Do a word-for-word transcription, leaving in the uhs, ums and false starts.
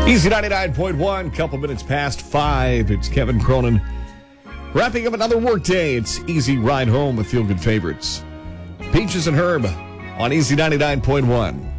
Easy ninety-nine point one, couple minutes past five. It's Kevin Cronin. Wrapping up another workday. It's Easy Ride Home with Feel Good Favorites. Peaches and Herb on Easy ninety-nine point one.